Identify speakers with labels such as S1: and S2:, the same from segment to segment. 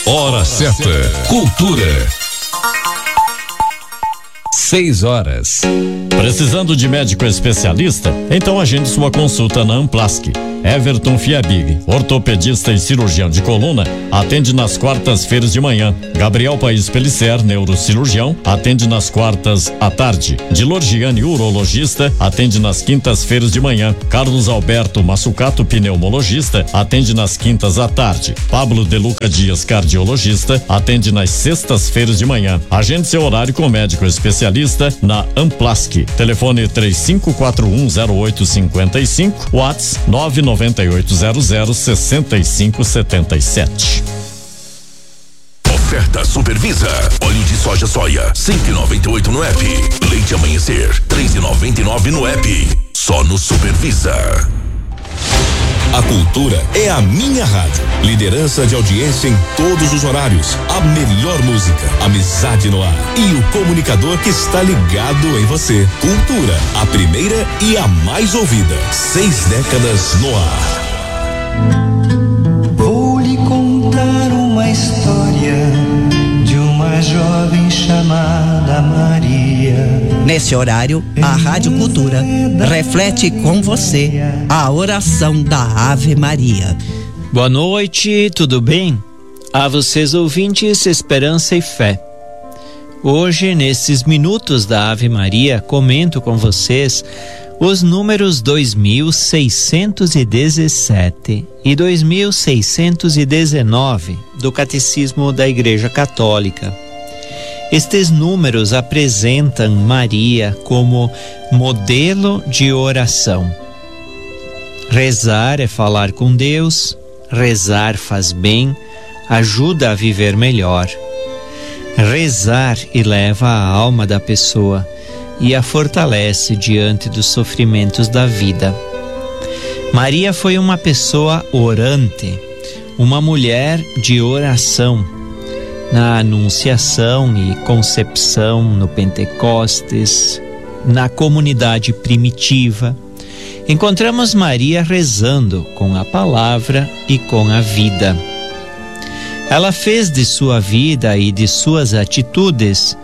S1: Hora certa. Cultura. 6 horas.
S2: Precisando de médico especialista? Então agende sua consulta na Amplasc. Everton Fiabig, ortopedista e cirurgião de coluna, atende nas quartas-feiras de manhã. Gabriel Paes Pellicer, neurocirurgião, atende nas quartas à tarde. Dilor Gianni, urologista, atende nas quintas-feiras de manhã. Carlos Alberto Massucato, pneumologista, atende nas quintas à tarde. Pablo De Luca Dias, cardiologista, atende nas sextas-feiras de manhã. Agende seu horário com médico especialista na Amplasc. Telefone 35410855, WhatsApp 998006577.
S1: Oferta Supervisa. Óleo de soja soia, 5,98 no app. Leite Amanhecer, 3,99 no app. Só no Supervisa. A cultura é a minha rádio. Liderança de audiência em todos os horários. A melhor música, amizade no ar. E o comunicador que está ligado em você. Cultura, a primeira e a mais ouvida. 6 décadas no ar.
S3: Vou lhe contar uma história de uma jovem chamada Maria.
S4: Nesse horário, a Rádio Cultura reflete com você a oração da Ave Maria.
S5: Boa noite, tudo bem? A vocês ouvintes, esperança e fé. Hoje, nesses minutos da Ave Maria, comento com vocês os números 2617 e 2619 do Catecismo da Igreja Católica. Estes números apresentam Maria como modelo de oração. Rezar é falar com Deus, rezar faz bem, ajuda a viver melhor. Rezar eleva a alma da pessoa e a fortalece diante dos sofrimentos da vida. Maria foi uma pessoa orante, uma mulher de oração. Na Anunciação e Concepção, no Pentecostes, na comunidade primitiva, encontramos Maria rezando com a palavra e com a vida. Ela fez de sua vida e de suas atitudes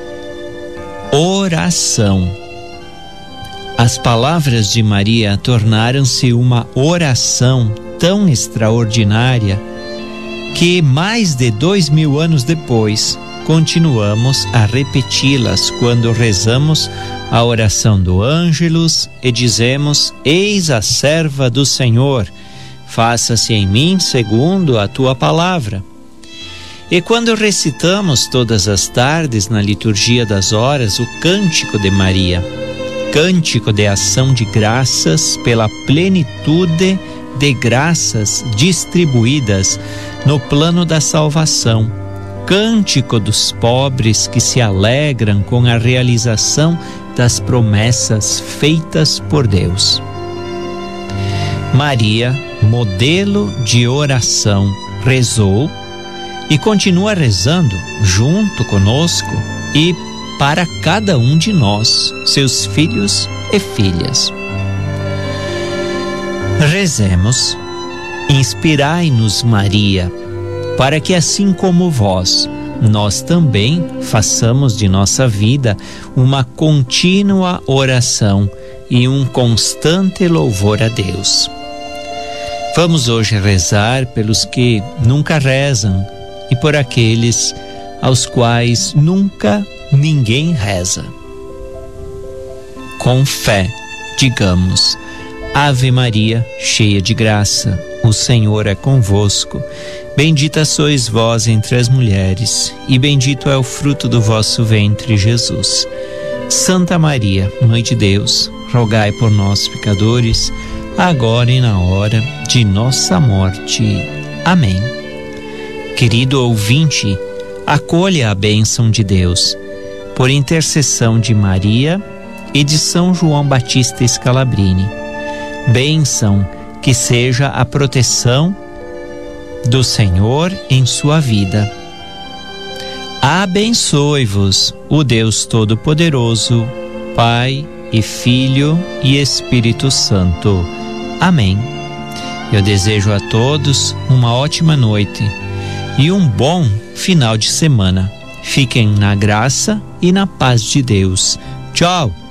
S5: oração. As palavras de Maria tornaram-se uma oração tão extraordinária que mais de 2000 anos depois continuamos a repeti-las quando rezamos a oração do Ângelus e dizemos: Eis a serva do Senhor, faça-se em mim segundo a tua palavra. E quando recitamos todas as tardes na liturgia das horas o Cântico de Maria, cântico de ação de graças pela plenitude de graças distribuídas no plano da salvação, cântico dos pobres que se alegram com a realização das promessas feitas por Deus. Maria, modelo de oração, rezou e continua rezando junto conosco e para cada um de nós, seus filhos e filhas. Rezemos, inspirai-nos, Maria, para que assim como vós, nós também façamos de nossa vida uma contínua oração e um constante louvor a Deus. Vamos hoje rezar pelos que nunca rezam e por aqueles aos quais nunca ninguém reza. Com fé, digamos: Ave Maria, cheia de graça, o Senhor é convosco. Bendita sois vós entre as mulheres, e bendito é o fruto do vosso ventre, Jesus. Santa Maria, Mãe de Deus, rogai por nós, pecadores, agora e na hora de nossa morte. Amém. Querido ouvinte, acolha a bênção de Deus, por intercessão de Maria e de São João Batista Scalabrini. Bênção que seja a proteção do Senhor em sua vida. Abençoe-vos o Deus Todo-Poderoso, Pai e Filho e Espírito Santo. Amém. Eu desejo a todos uma ótima noite e um bom final de semana. Fiquem na graça e na paz de Deus. Tchau!